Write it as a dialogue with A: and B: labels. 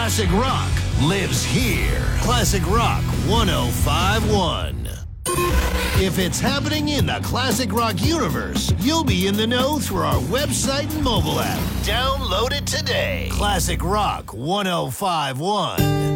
A: Classic rock lives here. Classic Rock 1051. If it's happening in the Classic Rock universe, you'll be in the know through our website and mobile app. Download it today. Classic Rock 1051.